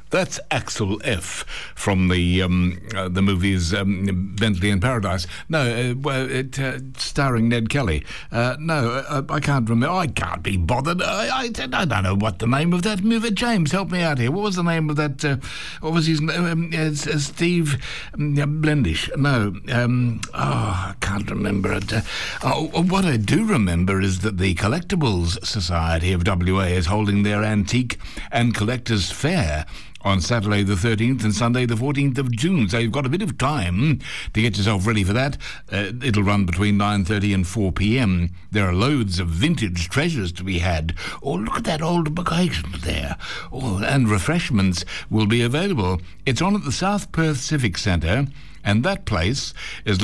That's Axel F. from the movies Bentley in Paradise. No, starring Ned Kelly. No, I can't remember. I can't be bothered. I don't know what the name of that movie. James, help me out here. What was the name of that? What was his name? Steve Blendish. No. I can't remember it. What I do remember is that the Collectibles Society of WA is holding their Antique and Collectors Fair on Saturday the 13th and Sunday the 14th of June. So you've got a bit of time to get yourself ready for that. It'll run between 9:30 and 4 p.m. There are loads of vintage treasures to be had. Oh, look at that old bagage there. Oh, and refreshments will be available. It's on at the South Perth Civic Centre, and that place is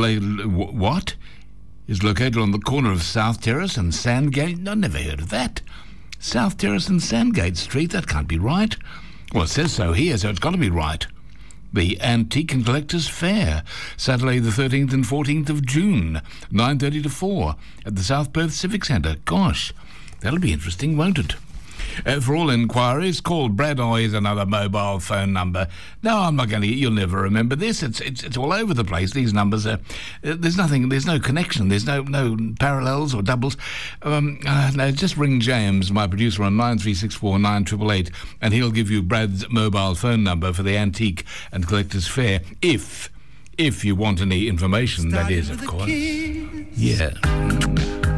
is located on the corner of South Terrace and Sandgate. I never heard of that. South Terrace and Sandgate Street, that can't be right. Well, it says so here, so it's got to be right. The Antique and Collectors Fair, Saturday the 13th and 14th of June, 9:30 to 4 at the South Perth Civic Centre. Gosh, that'll be interesting, won't it? For all inquiries, call Brad. Here's another mobile phone number. No, I'm not going to. You'll never remember this. It's all over the place. These numbers are. There's nothing. There's no connection. There's no parallels or doubles. No, just ring James, my producer, on 9364 988, and he'll give you Brad's mobile phone number for the Antique and Collectors Fair. If you want any information, that is, of course. Yeah.